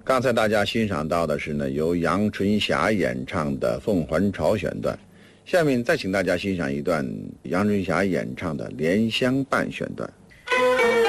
刚才大家欣赏到的是呢由杨春霞演唱的《凤还巢》选段，下面再请大家欣赏一段杨春霞演唱的《莲香伴》选段。